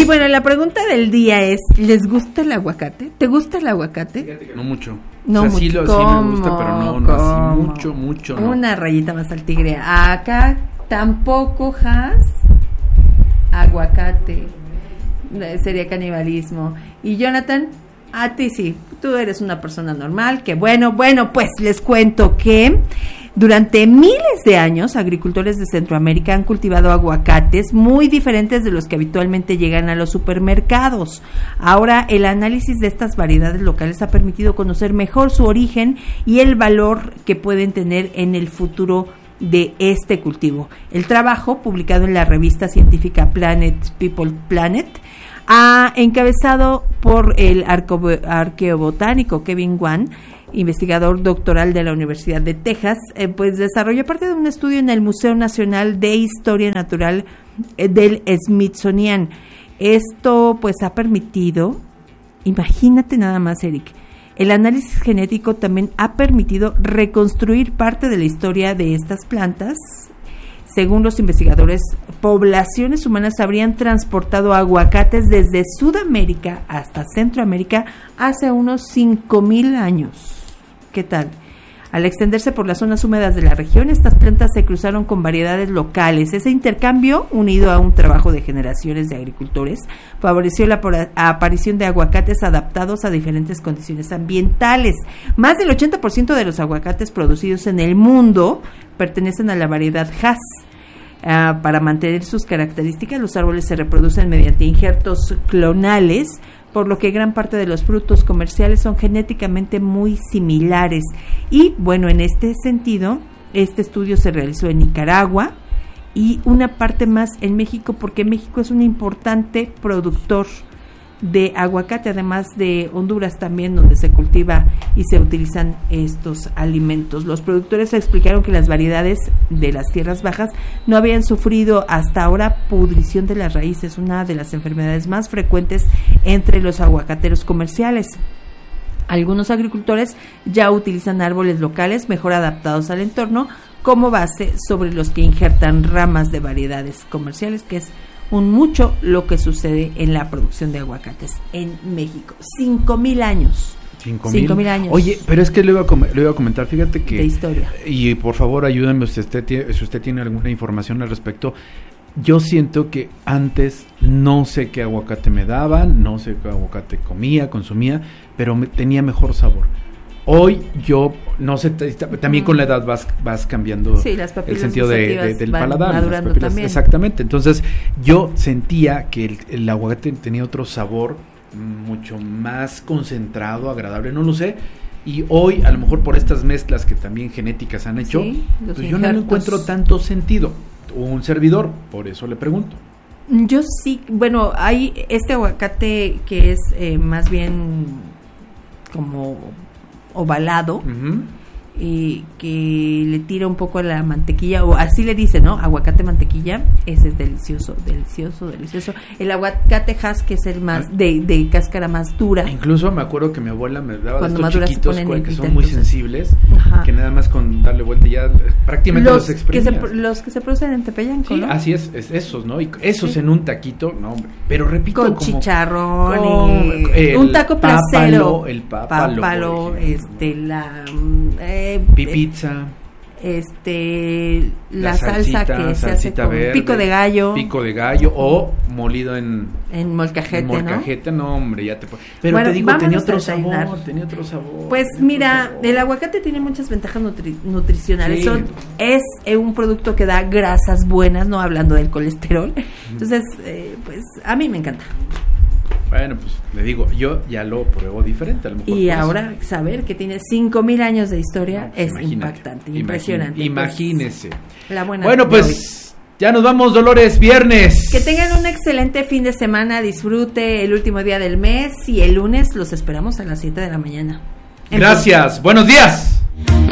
bueno, la pregunta del día es, ¿les gusta el aguacate? ¿Te gusta el aguacate? Fíjate que no mucho. No, o sea, mucho. sí me gusta, pero no así mucho, no. Una rayita más al tigre. Acá tampoco, aguacate. Sería canibalismo. Y Jonathan, a ti sí, tú eres una persona normal, que bueno, pues les cuento que durante miles de años agricultores de Centroamérica han cultivado aguacates muy diferentes de los que habitualmente llegan a los supermercados. Ahora el análisis de estas variedades locales ha permitido conocer mejor su origen y el valor que pueden tener en el futuro de este cultivo. El trabajo, publicado en la revista científica People Planet, encabezado por el arqueobotánico Kevin Wan, investigador doctoral de la Universidad de Texas, pues desarrolló parte de un estudio en el Museo Nacional de Historia Natural del Smithsonian. Esto pues ha permitido, imagínate nada más, Eric, el análisis genético también ha permitido reconstruir parte de la historia de estas plantas. Según los investigadores, poblaciones humanas habrían transportado aguacates desde Sudamérica hasta Centroamérica hace unos 5,000 años. ¿Qué tal? Al extenderse por las zonas húmedas de la región, estas plantas se cruzaron con variedades locales. Ese intercambio, unido a un trabajo de generaciones de agricultores, favoreció la aparición de aguacates adaptados a diferentes condiciones ambientales. Más del 80% de los aguacates producidos en el mundo pertenecen a la variedad Hass. Para mantener sus características, los árboles se reproducen mediante injertos clonales, por lo que gran parte de los frutos comerciales son genéticamente muy similares. Y bueno, en este sentido, este estudio se realizó en Nicaragua y una parte más en México, porque México es un importante productor de aguacate, además de Honduras también, donde se cultiva y se utilizan estos alimentos. Los productores explicaron que las variedades de las tierras bajas no habían sufrido hasta ahora pudrición de las raíces, una de las enfermedades más frecuentes entre los aguacateros comerciales. Algunos agricultores ya utilizan árboles locales mejor adaptados al entorno como base sobre los que injertan ramas de variedades comerciales, que es mucho lo que sucede en la producción de aguacates en México. 5,000 años. 5,000 años. Oye, pero es que le iba a comentar, fíjate que... De historia. Si por favor, ayúdenme si usted tiene alguna información al respecto. Yo siento que antes no sé qué aguacate me daban, no sé qué aguacate consumía, pero tenía mejor sabor. Hoy yo no sé, también con la edad vas cambiando el sentido del paladar, madurando también. Exactamente. Entonces yo sentía que el aguacate tenía otro sabor mucho más concentrado, agradable, no lo sé. Y hoy, a lo mejor por estas mezclas que también genéticas han hecho, pues yo no encuentro tanto sentido. Un servidor, por eso le pregunto. Yo sí, bueno, hay este aguacate que es más bien como ovalado, y que le tira un poco a la mantequilla, o así le dice, ¿no? Aguacate mantequilla, ese es delicioso. El aguacate Hass, que es el más de cáscara más dura. Incluso me acuerdo que mi abuela me daba cuando de estos chiquitos que son muy sensibles, ajá, que nada más con darle vuelta ya prácticamente los exprimías. Los que se producen en Tepeyanco, sí, ¿no? Así es esos, ¿no? Y esos en un taquito, no, hombre, pero repito, con como chicharrón y un taco placero, el pápalo, la pipizza, la salsa que se hace con verde, pico de gallo o molido en molcajete, no, hombre, ya te pero bueno, te digo, tenía otro sabor. Pues mira, el aguacate tiene muchas ventajas nutricionales. Sí. Es un producto que da grasas buenas, no hablando del colesterol. Entonces, pues a mí me encanta. Bueno, pues le digo, yo ya lo pruebo diferente a lo mejor. Y ahora saber que tiene 5,000 años de historia es impactante, impresionante. Imagínese. Pues, bueno, pues ya nos vamos, Dolores, viernes. Que tengan un excelente fin de semana, disfrute el último día del mes y el lunes los esperamos a las 7 de la mañana. Gracias, buenos días.